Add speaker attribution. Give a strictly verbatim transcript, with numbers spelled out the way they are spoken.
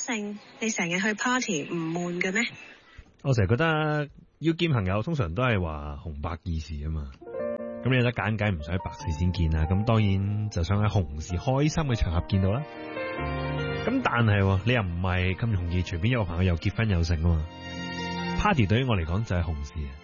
Speaker 1: 性，你成日去 party 唔悶嘅咩？
Speaker 2: 我成日覺得要見朋友通常都係話紅白二事啊嘛，咁你有得揀梗唔想喺白事先見啦，咁當然就想喺紅事開心嘅場合見到啦。咁但係你又唔係咁容易隨便有個朋友又結婚又成啊嘛，party 對於我嚟講就係紅事啊。